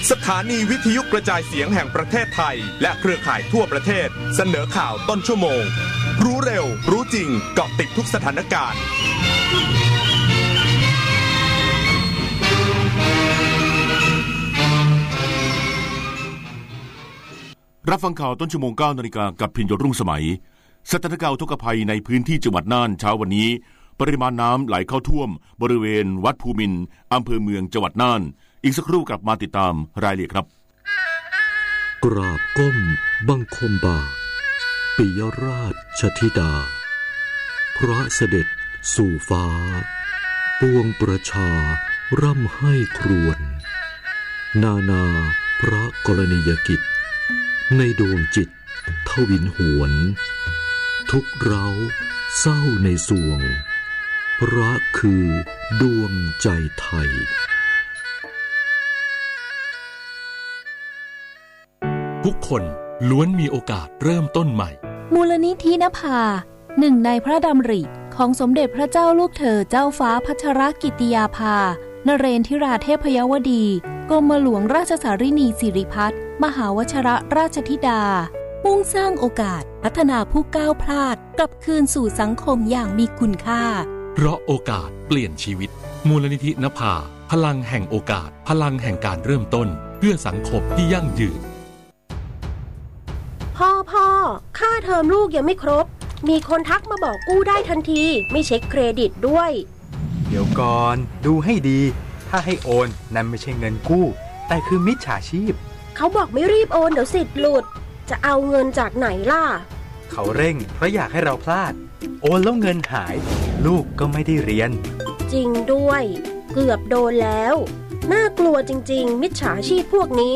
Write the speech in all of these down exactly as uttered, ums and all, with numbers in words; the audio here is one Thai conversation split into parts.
สถานีวิทยุกระจายเสียงแห่งประเทศไทยและเครือข่ายทั่วประเทศเสนอข่าวต้นชั่วโมงรู้เร็วรู้จริงเกาะติดทุกสถานการณ์รับฟังข่าวต้นชั่วโมง เก้านาฬิกากับพิญโยรุ่งสมัยสถานการณ์อุทกภัยในพื้นที่จังหวัดน่านเช้าวันนี้ปริมาณน้ำไหลเข้าท่วมบริเวณวัดภูมินทร์อำเภอเมืองจังหวัดน่านอีกสักครู่กลับมาติดตามรายละเอียดครับกราบก้มบังคมบาทปิยราชธิดาพระเสด็จสู่ฟ้าปวงประชาร่ำให้ครวญนานาพระกรณียกิจในดวงจิตทวินหวนทุกเราเศร้าในสวงพระคือดวงใจไทยทุกคนล้วนมีโอกาสเริ่มต้นใหม่มูลนิธินภาหนึ่งในพระดำริของสมเด็จพระเจ้าลูกเธอเจ้าฟ้าพัชรกิติยาภานเรนทิราเทพยวดีกรมหลวงราชสารินีสิริพัฒน์มหาวชิรราชธิดามุ่งสร้างโอกาสพัฒนาผู้ก้าวพลาดกลับคืนสู่สังคมอย่างมีคุณค่าเพราะโอกาสเปลี่ยนชีวิตมูลนิธินภาพลังแห่งโอกาสพลังแห่งการเริ่มต้นเพื่อสังคมที่ยั่งยืนพ่อพ่อค่าเทอมลูกยังไม่ครบมีคนทักมาบอกกู้ได้ทันทีไม่เช็คเครดิตด้วยเดี๋ยวก่อนดูให้ดีถ้าให้โอนนั่นไม่ใช่เงินกู้แต่คือมิจฉาชีพเขาบอกไม่รีบโอนเดี๋ยวสิทธิ์หลุดจะเอาเงินจากไหนล่ะเขาเร่งเพราะอยากให้เราพลาดโอนแล้วเงินหายลูกก็ไม่ได้เรียนจริงด้วยเกือบโดนแล้วน่ากลัวจริงๆมิจฉาชีพพวกนี้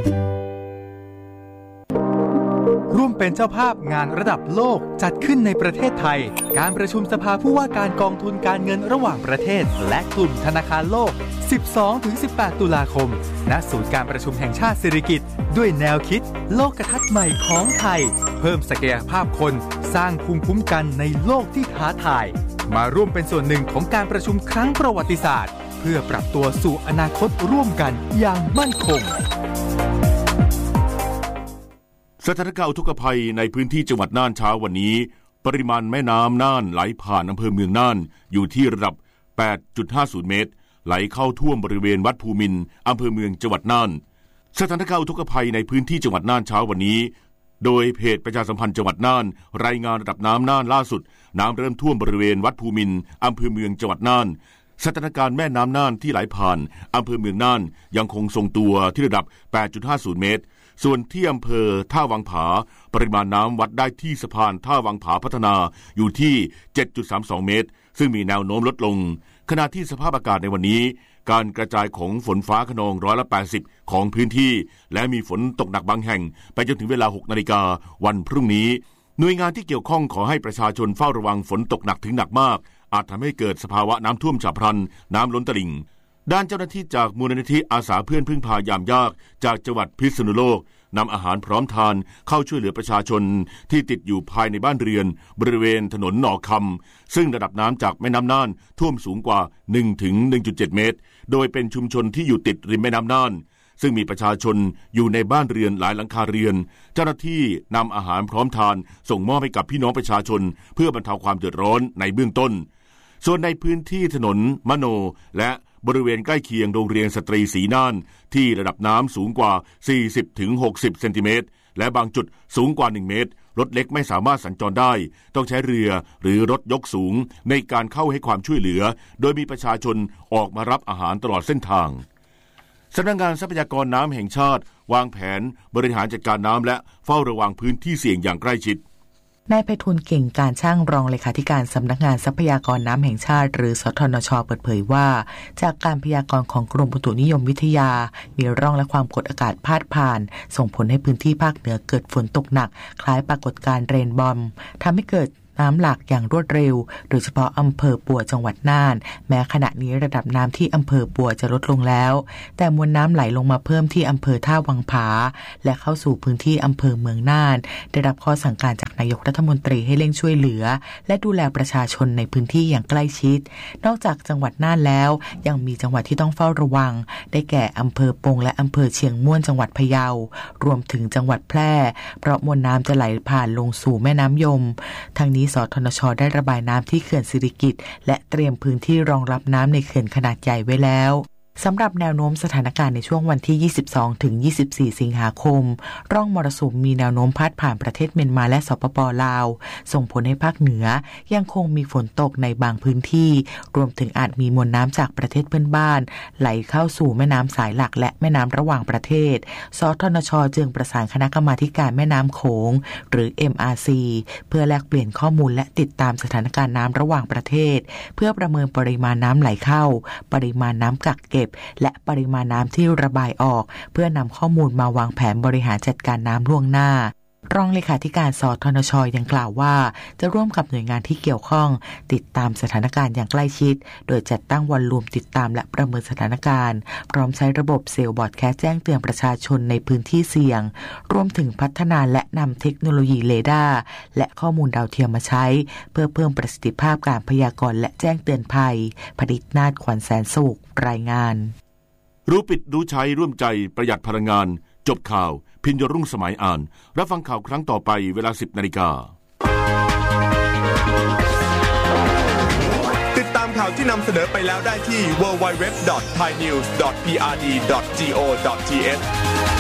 ร่วมเป็นเจ้าภาพงานระดับโลกจัดขึ้นในประเทศไทยการประชุมสภาผู้ว่าการกองทุนการเงินระหว่างประเทศและกลุ่มธนาคารโลก สิบสองถึงสิบแปด ตุลาคมณศูนย์การประชุมแห่งชาติสิริกิติ์ด้วยแนวคิดโลกทัศน์ใหม่ของไทยเพิ่มศักยภาพคนสร้างภูมิคุ้มกันในโลกที่ท้าทายมาร่วมเป็นส่วนหนึ่งของการประชุมครั้งประวัติศาสตร์เพื่อปรับตัวสู่อนาคตร่วมกันอย่างมั่นคงสถานการณ์อุทกภัยในพื้นที่จังหวัดน่านเช้าวันนี้ปริมาณแม่น้ำน่านไหลผ่านอำเภอเมืองน่านอยู่ที่ระดับ แปดจุดห้าศูนย์ เมตรไหลเข้าท่วมบริเวณวัดภูมินทร์อำเภอเมืองจังหวัดน่านสถานการณ์อุทกภัยในพื้นที่จังหวัดน่านเช้าวันนี้โดยเพจประชาสัมพันธ์จังหวัดน่านรายงานระดับน้ำน่านล่าสุดน้ำเริ่มท่วมบริเวณวัดภูมินทร์อำเภอเมืองจังหวัดน่านสถานการณ์แม่น้ำน่านที่ไหลผ่านอำเภอเมืองน่านยังคงทรงตัวที่ระดับ แปดจุดห้าศูนย์ เมตรส่วนที่อำเภอท่าวังผาปริมาณน้ำวัดได้ที่สะพานท่าวังผาพัฒนาอยู่ที่ เจ็ดจุดสามสอง เมตรซึ่งมีแนวโน้มลดลงขณะที่สภาพอากาศในวันนี้การกระจายของฝนฟ้าคะนองร้อยละแปดสิบของพื้นที่และมีฝนตกหนักบางแห่งไปจนถึงเวลา หกนาฬิกาวันพรุ่งนี้หน่วยงานที่เกี่ยวข้องขอให้ประชาชนเฝ้าระวังฝนตกหนักถึงหนักมากอาจทำให้เกิดสภาวะน้ำท่วมฉับพลันน้ำล้นตลิ่งด้านเจ้าหน้าที่จากมูลนิธิอาสาเพื่อนพึ่งพายามยากจากจังหวัดพิษณุโลกนำอาหารพร้อมทานเข้าช่วยเหลือประชาชนที่ติดอยู่ภายในบ้านเรือนบริเวณถนนหนองคำซึ่งระดับน้ำจากแม่น้ำน่านท่วมสูงกว่า หนึ่งถึงหนึ่งจุดเจ็ด เมตรโดยเป็นชุมชนที่อยู่ติดริมแม่น้ำน่านซึ่งมีประชาชนอยู่ในบ้านเรือนหลายหลังคาเรือนเจ้าหน้าที่นำอาหารพร้อมทานส่งมอบให้กับพี่น้องประชาชนเพื่อบรรเทาความเดือดร้อนในเบื้องต้นส่วนในพื้นที่ถนนมโนและบริเวณใกล้เคียงโรงเรียนสตรีศรีน่านที่ระดับน้ำสูงกว่า สี่สิบถึงหกสิบ เซนติเมตรและบางจุดสูงกว่าหนึ่งเมตรรถเล็กไม่สามารถสัญจรได้ต้องใช้เรือหรือรถยกสูงในการเข้าให้ความช่วยเหลือโดยมีประชาชนออกมารับอาหารตลอดเส้นทางสำนักงานทรัพยากรน้ำแห่งชาติวางแผนบริหารจัดการน้ำและเฝ้าระวังพื้นที่เสี่ยงอย่างใกล้ชิดนายไพฑูรย์เก่งการช่างรองเลขาธิการสำนักงานทรัพยากรน้ำแห่งชาติหรือสทนช.เปิดเผยว่าจากการพยากรณ์ของกรมอุตุนิยมวิทยามีร่องและความกดอากาศพาดผ่านส่งผลให้พื้นที่ภาคเหนือเกิดฝนตกหนักคล้ายปรากฏการณ์เรนบอมทำให้เกิดน้ำหลากอย่างรวดเร็วโดยเฉพาะอำเภอปัวจังหวัดน่านแม้ขณะนี้ระดับน้ำที่อำเภอปัวจะลดลงแล้วแต่มวลน้ำไหลลงมาเพิ่มที่อำเภอท่าวังผาและเข้าสู่พื้นที่อำเภอเมืองน่านได้รับข้อสั่งการจากนายกรัฐมนตรีให้เร่งช่วยเหลือและดูแลประชาชนในพื้นที่อย่างใกล้ชิดนอกจากจังหวัดน่านแล้วยังมีจังหวัดที่ต้องเฝ้าระวังได้แก่อำเภอปงและอำเภอเชียงม่วนจังหวัดพะเยารวมถึงจังหวัดแพร่เพราะมวลน้ำจะไหลผ่านลงสู่แม่น้ำยมทางนี้สทนช.ได้ระบายน้ำที่เขื่อนสิริกิติ์และเตรียมพื้นที่รองรับน้ำในเขื่อนขนาดใหญ่ไว้แล้วสำหรับแนวโน้มสถานการณ์ในช่วงวันที่ ยี่สิบสองถึงยี่สิบสี่ สิงหาคมร่องมรสุมมีแนวโน้มพัดผ่านประเทศเมียนมาและสปป.ลาวส่งผลให้ภาคเหนือยังคงมีฝนตกในบางพื้นที่รวมถึงอาจมีมวลน้ำจากประเทศเพื่อนบ้านไหลเข้าสู่แม่น้ำสายหลักและแม่น้ำระหว่างประเทศสทนช.จึงประสานคณะกรรมาการแม่น้ำโขงหรือ เอ็ม อาร์ ซี เพื่อแลกเปลี่ยนข้อมูลและติดตามสถานการณ์น้ำระหว่างประเทศเพื่อประเมินปริมาณน้ำไหลเข้าปริมาณน้ำกักเก็บและปริมาณน้ำที่ระบายออกเพื่อนำข้อมูลมาวางแผนบริหารจัดการน้ำล่วงหน้ารองเลขาธิการสทนช.ยังกล่าวว่าจะร่วมกับหน่วยงานที่เกี่ยวข้องติดตามสถานการณ์อย่างใกล้ชิดโดยจัดตั้งวอลลุ่มติดตามและประเมินสถานการณ์พร้อมใช้ระบบเซลล์บอร์ดแคสต์แจ้งเตือนประชาชนในพื้นที่เสี่ยงรวมถึงพัฒนาและนำเทคโนโลยีเรดาร์และข้อมูลดาวเทียมมาใช้เพื่อเพิ่มประสิทธิภาพการพยากรณ์และแจ้งเตือนภัยผลิตนาฏขวัญแสนสุขรายงานรู้ปิดรู้ใช้ร่วมใจประหยัดพลังงานจบข่าวพิญญรุ่งสมัยอ่านรับฟังข่าวครั้งต่อไปเวลา สิบนาฬิกาติดตามข่าวที่นำเสนอไปแล้วได้ที่ ดับเบิลยู ดับเบิลยู ดับเบิลยู ดอท ไทยนิวส์ ดอท พี อาร์ ดี ดอท จี โอ ดอท ที เอช